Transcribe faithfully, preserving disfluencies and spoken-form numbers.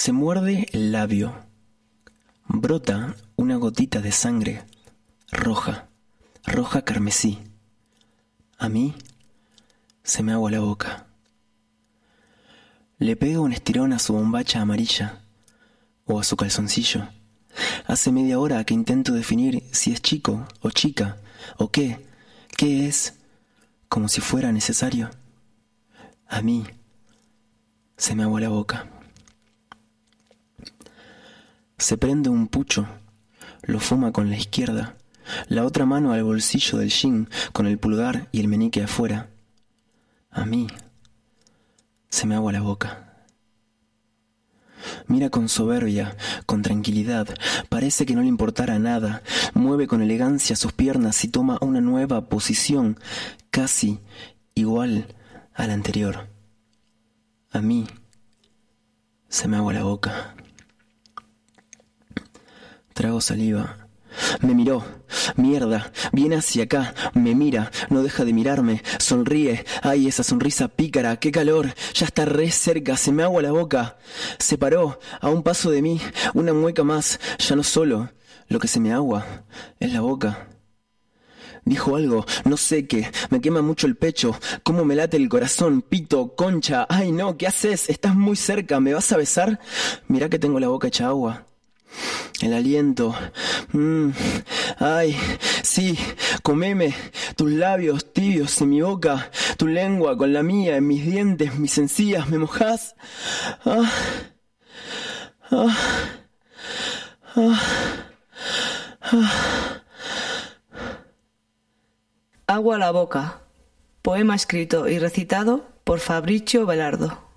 Se muerde el labio. Brota una gotita de sangre, roja, roja carmesí. A mí se me agua la boca. Le pega un estirón a su bombacha amarilla o a su calzoncillo. Hace media hora que intento definir si es chico o chica o qué, qué es, como si fuera necesario. A mí se me agua la boca. Se prende un pucho, lo fuma con la izquierda, la otra mano al bolsillo del jean con el pulgar y el meñique afuera. A mí se me agua la boca. Mira con soberbia, con tranquilidad, parece que no le importara nada, mueve con elegancia sus piernas y toma una nueva posición, casi igual a la anterior. A mí se me agua la boca. Trago saliva. Me miró. Mierda. Viene hacia acá. Me mira. No deja de mirarme. Sonríe. Ay, esa sonrisa pícara. ¡Qué calor! Ya está re cerca. Se me agua la boca. Se paró. A un paso de mí. Una mueca más. Ya no solo. Lo que se me agua es la boca. Dijo algo, no sé qué, me quema mucho el pecho, cómo me late el corazón, pito, concha, ay no, ¿qué haces? Estás muy cerca, ¿me vas a besar? Mirá que tengo la boca hecha agua. El aliento, mmm, ay, sí, comeme, tus labios tibios en mi boca, tu lengua con la mía en mis dientes, mis encías, ¿me mojás? Ah, ah, ah, ah. Agua a la boca. Poema escrito y recitado por Fabricio Velardo.